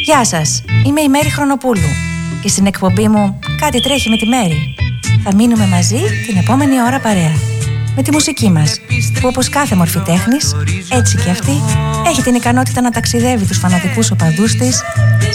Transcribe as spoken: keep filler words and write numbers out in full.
Γεια σας, είμαι η Μέρη Χρονοπούλου και στην εκπομπή μου «Κάτι τρέχει με τη Μέρη» θα μείνουμε μαζί την επόμενη ώρα παρέα με τη μουσική μας, που όπως κάθε μορφή τέχνης, έτσι και αυτή έχει την ικανότητα να ταξιδεύει τους φανατικούς οπαδούς της